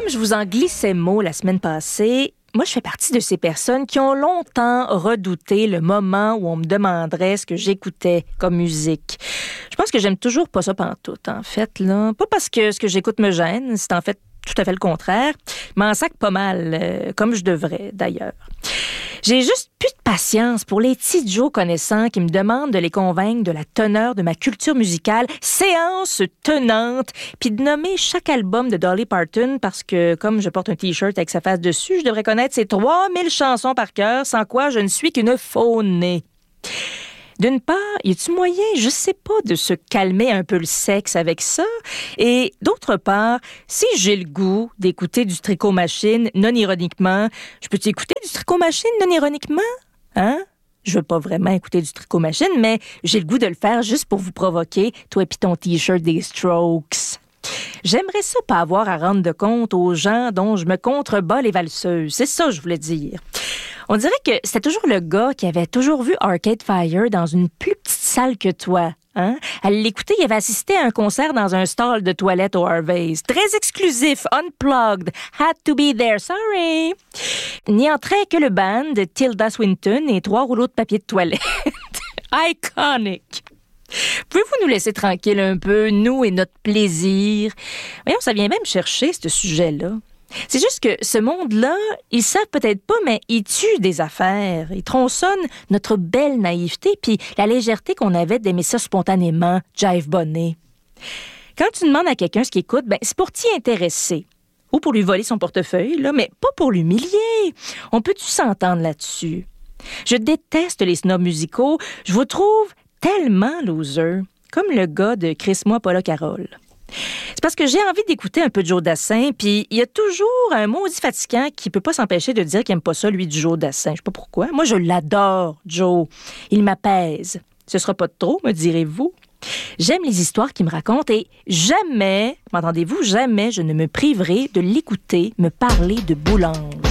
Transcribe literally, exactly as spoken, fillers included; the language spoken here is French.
Comme je vous en glissais mot la semaine passée, moi, je fais partie de ces personnes qui ont longtemps redouté le moment où on me demanderait ce que j'écoutais comme musique. Je pense que j'aime toujours pas ça pantoute, en fait, là. Pas parce que ce que j'écoute me gêne, c'est en fait tout à fait le contraire. Je m'en sac pas mal, euh, comme je devrais, d'ailleurs. J'ai juste plus de patience pour les petits Joe connaissants qui me demandent de les convaincre de la teneur de ma culture musicale, séance tenante, puis de nommer chaque album de Dolly Parton parce que, comme je porte un T-shirt avec sa face dessus, je devrais connaître ses trois mille chansons par cœur, sans quoi je ne suis qu'une faux-née. D'une part, y a-t-il moyen, je sais pas, de se calmer un peu le sexe avec ça? Et d'autre part, si j'ai le goût d'écouter du Tricot Machine non ironiquement, je peux écouter du Tricot Machine non ironiquement? Hein? Je veux pas vraiment écouter du Tricot Machine, mais j'ai le goût de le faire juste pour vous provoquer, toi et puis ton T-shirt des Strokes. J'aimerais ça pas avoir à rendre de compte aux gens dont je me contrebats les valseuses. C'est ça que je voulais dire. On dirait que c'était toujours le gars qui avait toujours vu Arcade Fire dans une plus petite salle que toi. Hein? À l'écouter, il avait assisté à un concert dans un stall de toilette au Harvey's. Très exclusif, unplugged, had to be there, sorry. N'y entrait que le band de Tilda Swinton et trois rouleaux de papier de toilette. Iconic. Pouvez-vous nous laisser tranquille un peu, nous et notre plaisir? Voyons, ça vient même chercher, ce sujet-là. C'est juste que ce monde-là, ils savent peut-être pas, mais ils tuent des affaires. Ils tronçonnent notre belle naïveté puis la légèreté qu'on avait d'aimer ça spontanément, jive bonnet. Quand tu demandes à quelqu'un ce qu'il écoute, ben c'est pour t'y intéresser. Ou pour lui voler son portefeuille, là, mais pas pour l'humilier. On peut-tu s'entendre là-dessus? Je déteste les snobs musicaux. Je vous trouve tellement loser, comme le gars de Chris-moi Paula Carole. C'est parce que j'ai envie d'écouter un peu de Joe Dassin, puis il y a toujours un maudit fatigant qui peut pas s'empêcher de dire qu'il aime pas ça, lui, du Joe Dassin. Je sais pas pourquoi. Moi, je l'adore, Joe. Il m'apaise. Ce sera pas de trop, me direz-vous. J'aime les histoires qu'il me raconte et jamais, m'entendez-vous, jamais je ne me priverai de l'écouter me parler de boulange.